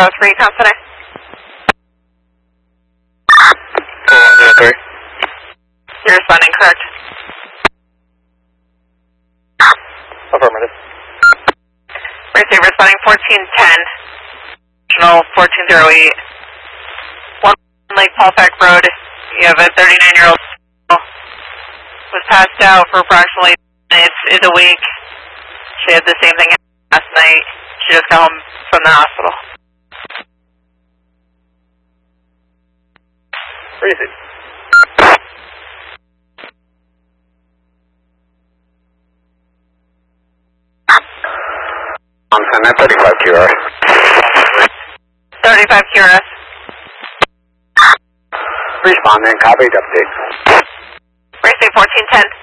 403, Consonant. 4103. You're responding, correct? Affirmative. Receive responding 1410. National 1408. 1 Lake Paulpack Road. You have a 39-year-old was passed out for approximately 10 minutes in a week. She had the same thing last night. She just got home from the hospital. Receive. Consonant 35 QRS. 35 QRS. Responding, copied, update. Receive 1410.